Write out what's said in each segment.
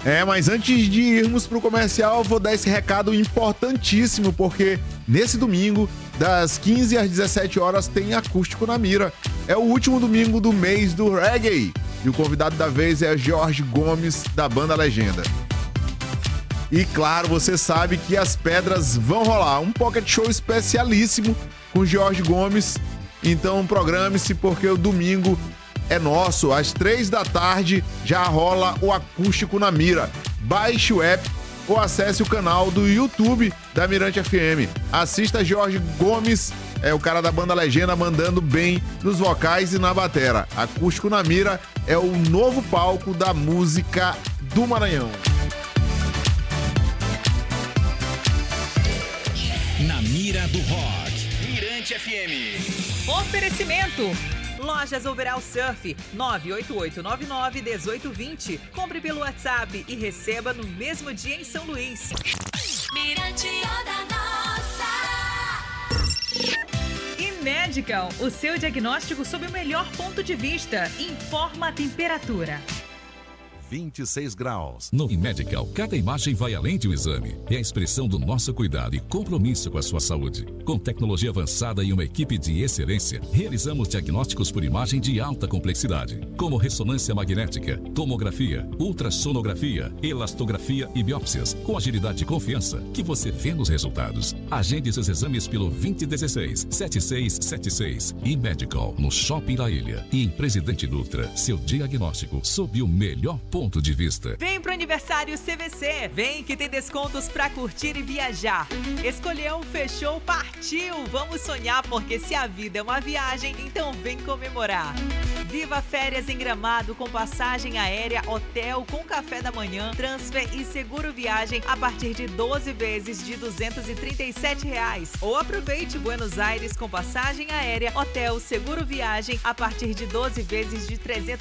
Mas antes de irmos pro comercial, eu vou dar esse recado importantíssimo, porque nesse domingo, das 15 às 17 horas, tem Acústico na Mira. É o último domingo do mês do reggae. E o convidado da vez é Jorge Gomes, da banda Legenda. E claro, você sabe que as pedras vão rolar. Um pocket show especialíssimo com Jorge Gomes. Então programe-se, porque o domingo é nosso. Às 3 da tarde já rola o Acústico na Mira. Baixe o app ou acesse o canal do YouTube da Mirante FM. Assista Jorge Gomes, o cara da banda Legenda, mandando bem nos vocais e na batera. Acústico na Mira é o novo palco da música do Maranhão. Na mira do rock. Mirante FM. Oferecimento. Lojas Overall Surf, 988991820. Compre pelo WhatsApp e receba no mesmo dia em São Luís. Mirante da Nossa. E Medical, o seu diagnóstico sob o melhor ponto de vista. Informa a temperatura. 26 graus. No Medical, cada imagem vai além de um exame. É a expressão do nosso cuidado e compromisso com a sua saúde. Com tecnologia avançada e uma equipe de excelência, realizamos diagnósticos por imagem de alta complexidade, como ressonância magnética, tomografia, ultrassonografia, elastografia e biópsias, com agilidade e confiança que você vê nos resultados. Agende seus exames pelo 2016-7676 e Medical, no Shopping da Ilha. E em Presidente Dutra, seu diagnóstico sob o melhor ponto de vista. Vem pro aniversário CVC. Vem que tem descontos pra curtir e viajar. Escolheu, fechou, partiu. Vamos sonhar, porque se a vida é uma viagem, então vem comemorar. Viva férias em Gramado com passagem aérea, hotel com café da manhã, transfer e seguro viagem a partir de 12 vezes de R$ 237. Ou aproveite Buenos Aires com passagem aérea, hotel, seguro viagem a partir de 12 vezes de R$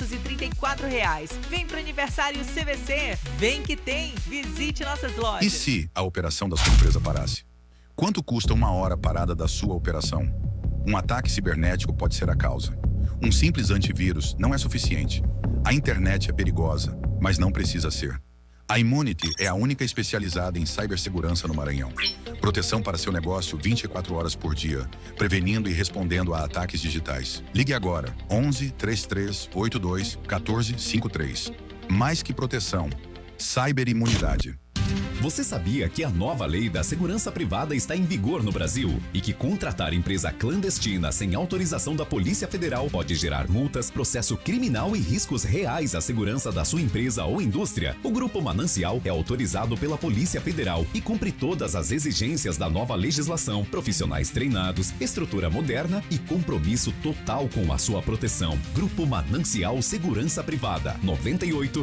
334. Vem pro aniversário CVC. Vem que tem. Visite nossas lojas. E se a operação da sua empresa parasse? Quanto custa uma hora parada da sua operação? Um ataque cibernético pode ser a causa. Um simples antivírus não é suficiente. A internet é perigosa, mas não precisa ser. A Immunity é a única especializada em cibersegurança no Maranhão. Proteção para seu negócio 24 horas por dia, prevenindo e respondendo a ataques digitais. Ligue agora, 11 33 82 14 53. Mais que proteção, cyberimunidade. Você sabia que a nova lei da segurança privada está em vigor no Brasil e que contratar empresa clandestina sem autorização da Polícia Federal pode gerar multas, processo criminal e riscos reais à segurança da sua empresa ou indústria? O Grupo Manancial é autorizado pela Polícia Federal e cumpre todas as exigências da nova legislação, profissionais treinados, estrutura moderna e compromisso total com a sua proteção. Grupo Manancial Segurança Privada, 98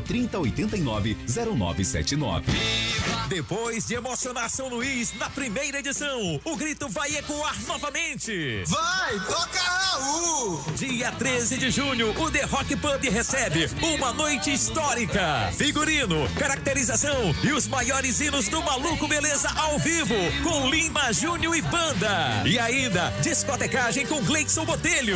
3089 0979. Depois de emocionar São Luís na primeira edição, o grito vai ecoar novamente. Vai, toca Raul! Dia 13 de junho, o The Rock Pub recebe uma noite histórica. Figurino, caracterização e os maiores hinos do Maluco Beleza ao vivo, com Lima Júnior e banda. E ainda, discotecagem com Gleidson Botelho.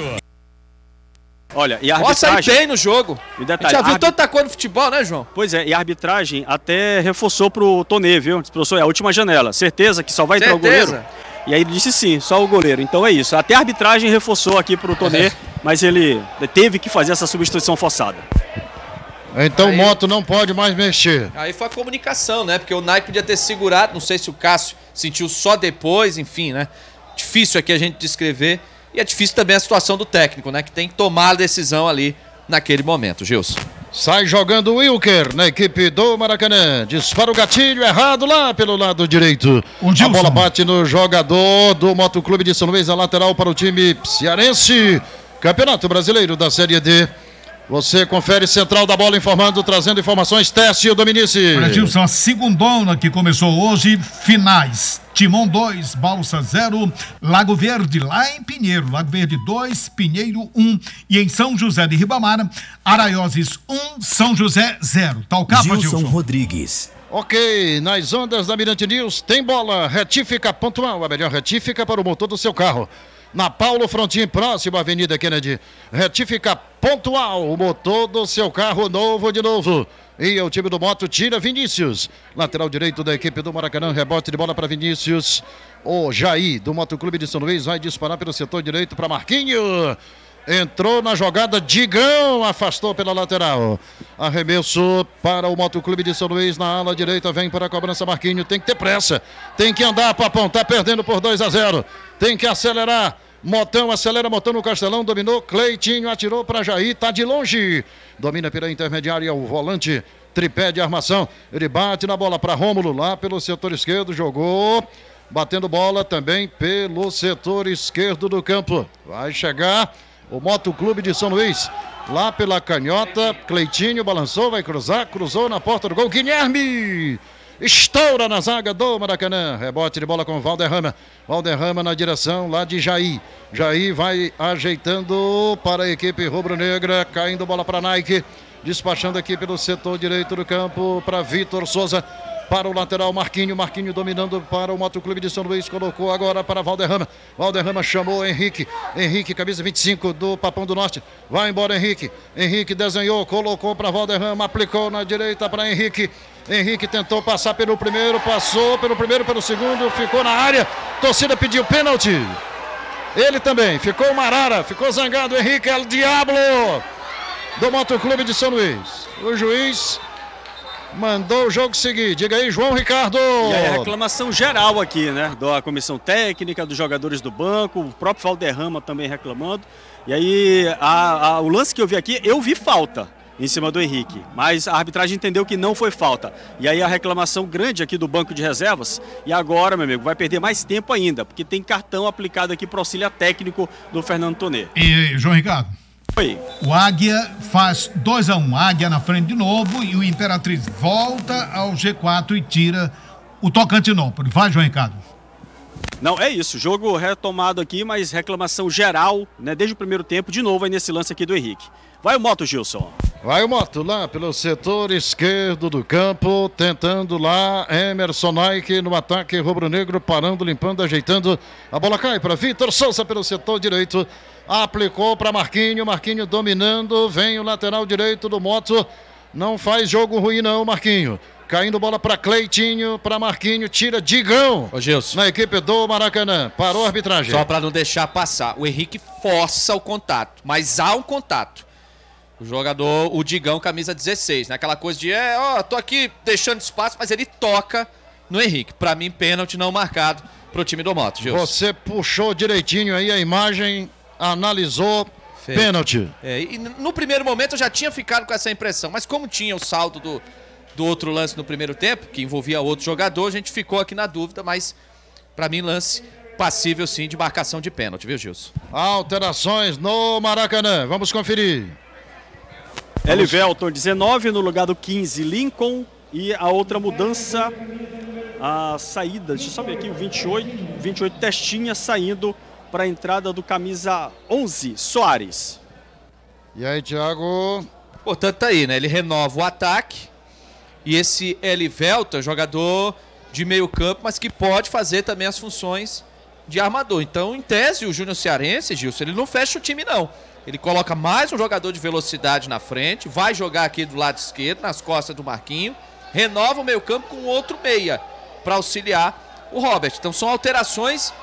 Olha, e a arbitragem... Nossa, aí tem no jogo. E detalhe, a gente já viu tanta coisa no futebol, né, João? Pois é, e a arbitragem até reforçou pro Tonê, viu? Disse, professor, é a última janela. Certeza que só vai entrar o goleiro? E aí ele disse sim, só o goleiro. Então é isso. Até a arbitragem reforçou aqui pro Tonê, mas ele teve que fazer essa substituição forçada. Então o Moto não pode mais mexer. Aí foi a comunicação, né? Porque o Nike podia ter segurado, não sei se o Cássio sentiu só depois, enfim, né? Difícil aqui a gente descrever. E é difícil também a situação do técnico, né? Que tem que tomar a decisão ali naquele momento, Gilson. Sai jogando o Wilker na equipe do Maracanã. Dispara o gatilho errado lá pelo lado direito. A bola bate no jogador do Motoclube de São Luís, a lateral para o time cearense. Campeonato Brasileiro da Série D. Você confere central da bola informando, trazendo informações. Técio Dominici. Olha, Gilson, a segundona que começou hoje, finais. Timon 2, Balsa 0, Lago Verde, lá em Pinheiro. Lago Verde 2, Pinheiro 1. E em São José de Ribamar, Araioses 1, São José 0. Tá o capa, Gilson Rodrigues. Ok, nas ondas da Mirante News, tem bola, retífica pontual, a melhor retífica para o motor do seu carro. na Paulo Frontin, próximo à Avenida Kennedy. Retifica pontual o motor do seu carro novo de novo. E o time do Moto tira Vinícius. Lateral direito da equipe do Maracanã. Rebote de bola para Vinícius. O Jair, do Motoclube de São Luís, vai disparar pelo setor direito para Marquinho. Entrou na jogada, Digão afastou pela lateral. Arremesso para o Motoclube de São Luís na ala direita. Vem para a cobrança Marquinho. Tem que ter pressa. Tem que andar, Papão. Tá perdendo por 2-0. Tem que acelerar. Motão, acelera, Motão no Castelão, dominou, Cleitinho atirou para Jair, tá de longe, domina pela intermediária o volante, tripé de armação, ele bate na bola para Rômulo, lá pelo setor esquerdo, jogou, batendo bola também pelo setor esquerdo do campo, vai chegar o Motoclube de São Luís, lá pela canhota, Cleitinho balançou, vai cruzar, cruzou na porta do gol, Guilherme! Estoura na zaga do Maracanã. Rebote de bola com Valderrama. Valderrama na direção lá de Jair. Jair vai ajeitando para a equipe rubro-negra. Caindo bola para Nike. Despachando aqui pelo setor direito do campo para Vitor Souza. Para o lateral Marquinho. Marquinho dominando para o Motoclube de São Luís. Colocou agora para Valderrama. Valderrama chamou Henrique. Henrique, camisa 25 do Papão do Norte. Vai embora Henrique. Henrique desenhou. Colocou para Valderrama. Aplicou na direita para Henrique. Henrique tentou passar pelo primeiro, passou pelo primeiro, pelo segundo, ficou na área, torcida pediu pênalti. Ele também, ficou Marara, ficou zangado, Henrique, é o diabo do Motoclube de São Luís. O juiz mandou o jogo seguir, diga aí, João Ricardo. E aí a reclamação geral aqui, né, da comissão técnica, dos jogadores do banco, o próprio Valderrama também reclamando. E aí, o lance que eu vi aqui, eu vi falta em cima do Henrique, mas a arbitragem entendeu que não foi falta. E aí a reclamação grande aqui do banco de reservas, e agora, meu amigo, vai perder mais tempo ainda, porque tem cartão aplicado aqui para auxílio técnico do Fernando Tonê. E, João Ricardo? Oi. O Águia faz 2-1, Águia na frente de novo, e o Imperatriz volta ao G4 e tira o Tocantinópolis. Vai, João Ricardo. Não, é isso, jogo retomado aqui, mas reclamação geral, né, desde o primeiro tempo, de novo aí nesse lance aqui do Henrique. Vai o Moto, Gilson. Vai o Moto lá pelo setor esquerdo do campo, tentando lá Emerson Nike no ataque rubro-negro, parando, limpando, ajeitando. A bola cai para Vitor Souza pelo setor direito, aplicou para Marquinho, Marquinho dominando, vem o lateral direito do Moto, não faz jogo ruim não, Marquinho. Caindo bola para Cleitinho, para Marquinho, tira Digão. Ô, Gilson. Na equipe do Maracanã. Parou a arbitragem. Só para não deixar passar. O Henrique força o contato, mas há um contato. O jogador, o Digão, camisa 16, né? Aquela coisa de, tô aqui deixando espaço, mas ele toca no Henrique. Para mim, pênalti não marcado pro time do Moto, Gilson. Você puxou direitinho aí a imagem, analisou, pênalti. E no primeiro momento eu já tinha ficado com essa impressão, mas como tinha o saldo do outro lance no primeiro tempo, que envolvia outro jogador, a gente ficou aqui na dúvida, mas para mim lance passível sim de marcação de pênalti, viu, Gilson? Alterações no Maracanã, vamos conferir. Elivelton, 19 no lugar do 15, Lincoln, e a outra mudança, a saída, deixa eu só ver aqui, o 28 Testinha saindo para a entrada do camisa 11, Soares. E aí, Thiago? Portanto, tá aí, né? Ele renova o ataque. E esse Elivelton, jogador de meio campo, mas que pode fazer também as funções de armador. Então, em tese, o Júnior Cearense, Gilson, ele não fecha o time, não. Ele coloca mais um jogador de velocidade na frente, vai jogar aqui do lado esquerdo, nas costas do Marquinho, renova o meio campo com outro meia para auxiliar o Robert. Então, são alterações